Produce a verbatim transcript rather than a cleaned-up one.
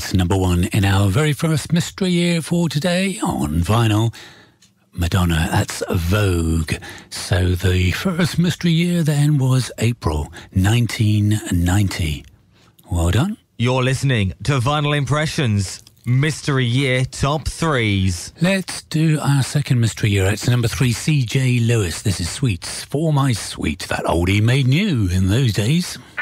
That's number one in our very first mystery year for today on vinyl. Madonna, that's Vogue. So the first mystery year then was April nineteen ninety. Well done. You're listening to Vinyl Impressions Mystery Year Top Threes. Let's do our second mystery year. It's number three, C J Lewis. This is Sweets for My Sweet. That oldie made new in those days.